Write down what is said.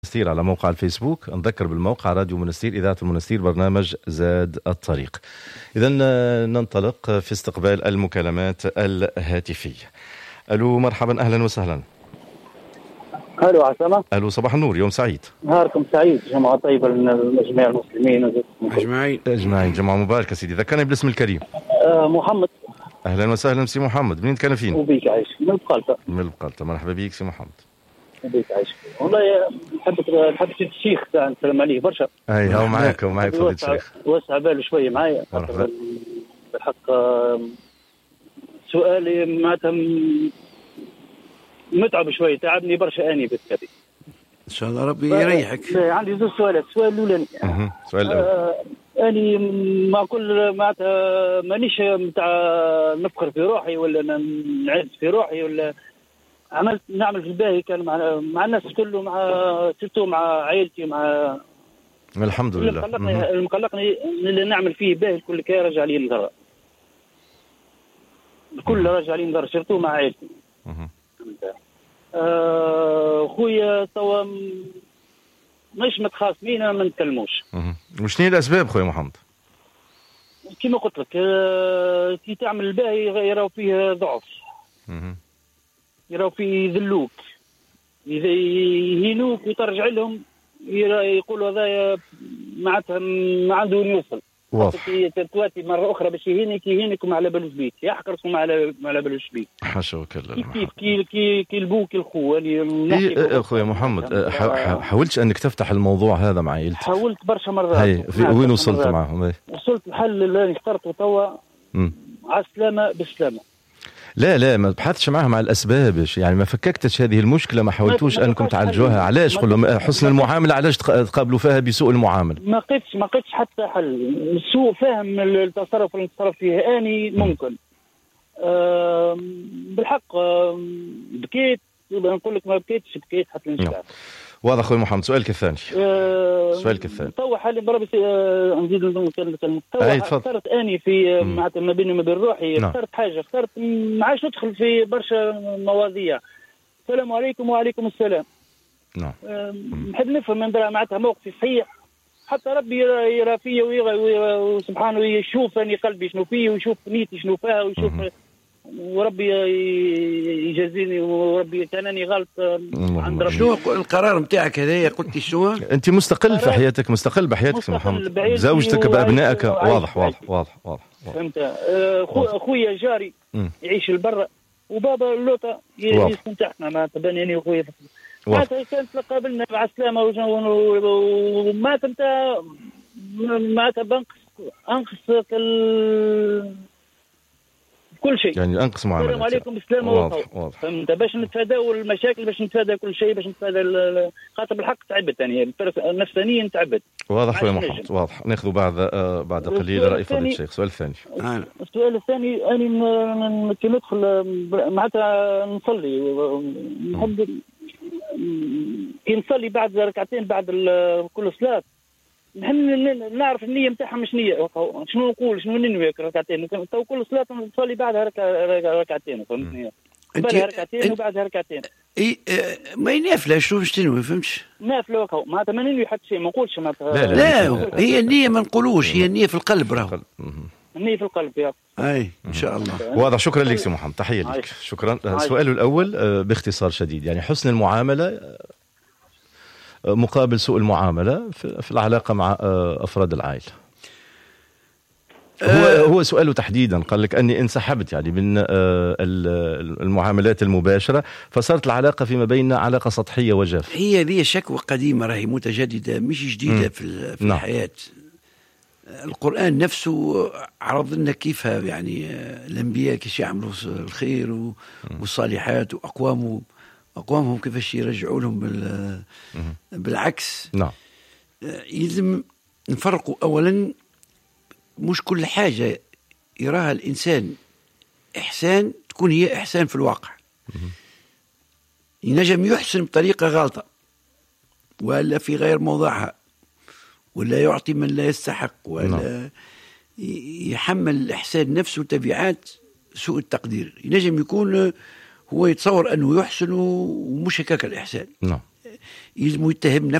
منستير على موقع الفيسبوك. نذكر بالموقع راديو منستير إذاعة المنستير برنامج زاد الطريق. إذا ننطلق في استقبال المكالمات الهاتفية. ألو مرحبا أهلا وسهلا. ألو عسامة. ألو صباح النور، يوم سعيد. نهاركم سعيد، جمعة طيبة لجميع المسلمين أجمعين جمعة مباركة سيدي. ذكرني بالاسم الكريم. محمد. أهلا وسهلا سي محمد، منين كان فين؟ وبيك عايش من البقالة. من البقالة، مرحبا بيك سي محمد. وبيك عايش. والله حبيت الشيخ تاع نسلم عليه برشا. أي هو معاك فضيلة الشيخ. وسع باله شوية معايا. مرحبا. بالحق سؤالي معناتها متعب شوية، تعبني برشا أني بالكذب. إن شاء الله ربي يريحك. عندي زوج سؤالات. السؤال الأولاني سؤال الأول. أني مع كل معناتها مانيش متاع نفخر في روحي ولا نعز في روحي ولا نعمل في الباهي، كان مع الناس كله، مع عائلتي، مع الحمد لله. اللي مقلقني اللي نعمل فيه باهي الكل كي رجع لي الضرر، الكل رجع لي الضرر شرطوه مع عائلتي. خويا توا مش متخاصمين ما نتكلموش. وشنو هي الأسباب خويا محمد؟ كما قلت لك كي تعمل الباهي يراو فيه ضعف، يراو فيه يذلوك، إذا يهينوك وترجع لهم يقولوا هذا معناتها ما عنده يوصل. تواتي مرة أخرى باش يهينكم على بالوش بيك، يحقركم على بالوش بيك. حاشا وكلا. كي البوك الخو يعني أخويا محمد حاولتش أنك تفتح الموضوع هذا مع عائلتك؟ حاولت برشا مرات. وين وصلت معهم؟ وصلت الحل اللي اخترته توا على السلامة بالسلامة. لا ما بحثتش معهم على الأسباب، يعني ما فككتش هذه المشكلة، ما حاولتوش أنكم تعالجوها؟ علاش قل لهم حسن المعاملة، علاش تقابلوا فيها بسوء المعاملة؟ ما قلتش حتى حل. سوء فهم التصرف اللي نتصرف فيه أني ممكن. بالحق بكيت، نقول لك ما بكيتش، بكيت حتى نشبع. واضح أخوي محمد. سؤالك الثاني. سؤالك الثاني. تو حالي بربي نزيد نتكلم. اخترت اني في معناتها ما بيني وما بين روحي. اخترت حاجه، اخترت ما عادش ندخل في برشا مواضيع. السلام عليكم. وعليكم السلام. نعم. نحب نفهم من معناتها موقفي صحيح، حتى ربي يرى فيا وسبحانه يشوف اني قلبي شنو فيه، ويشوف نيتي شنو فيها، ويشوف وربي يجازيني، وربي كانني غلط عند ربي. شنو القرار نتاعك هذايا؟ قلتي شنو؟ انت مستقل في حياتك، مستقل بحياتك محمد، بزوجتك بابنائك. واضح. فهمت. خويا جاري يعيش البر، وبابا اللوطه يسكن تحتنا، ما تبني انا وخويا. معناتها كانت قابلنا مع السلامه وما كنت معناتها انقص كل شيء، يعني انقص معاملة. السلام عليكم بالسلامة والخوف. فهمت؟ باش نتفاداو المشاكل، باش نتفادى كل شيء، باش نتفادى خاطر بالحق تعبت يعني نفسيا تعبت. واضح خويا محمد، واضح. ناخذ بعد قليل رأي فضيلة الشيخ. السؤال الثاني. السؤال الثاني، أنا كي ندخل معناتها نصلي، نحب كي نصلي بعد ركعتين بعد كل صلاة، نحن نعرف النية متاعها مش نية، شنو نقول، شنو ننوي ركعتين. تو كل صلاة نصلي بعدها ركعتين، فهمتني؟ بعدها ركعتين وبعدها ركعتين. ما ينافله شنو باش تنوي؟ فهمتش؟ نافله وكا معناتها ما ننوي حتى شيء، ما نقولش معناتها. لا هي النية ما نقولوش، هي النية في القلب راهو. النية في القلب يا اي ان شاء الله. واضح. شكرا لك سي محمد، تحية لك. شكرا. السؤال الأول باختصار شديد، يعني حسن المعاملة مقابل سوء المعاملة في العلاقة مع أفراد العائلة. هو سؤاله تحديدا قال لك أني انسحبت يعني من المعاملات المباشرة، فصارت العلاقة فيما بيننا علاقة سطحية وجافة. هي ذي شكوى قديمة راهي متجددة، مش جديدة في الحياة. القرآن نفسه عرض لنا كيف يعني الأنبياء كيف يعملوا الخير والصالحات، وأقوامهم كيفاش يرجعوا لهم بالعكس. نعم. يلزم نفرقوا أولا، مش كل حاجة يراها الإنسان إحسان تكون هي إحسان في الواقع. ينجم يحسن بطريقة غلطة ولا في غير موضعها، ولا يعطي من لا يستحق، ولا يحمل الإحسان نفسه تبعات سوء التقدير. ينجم يكون هو يتصور أنه يحسن ومش هكاك الإحسان. يلزم يتهم